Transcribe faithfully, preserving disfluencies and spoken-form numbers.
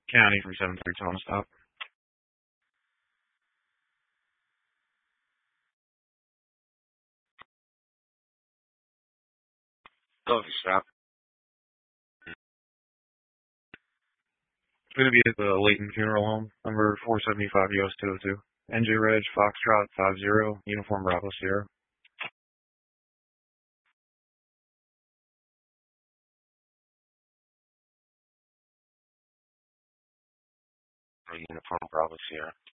County from seven three two on stop. Coffee stop. It's going to be at the Layton Funeral Home, number four seventy-five U S two oh two. N J Reg, Foxtrot, five zero, Uniform Bravo Sierra. Uniform Bravo Sierra.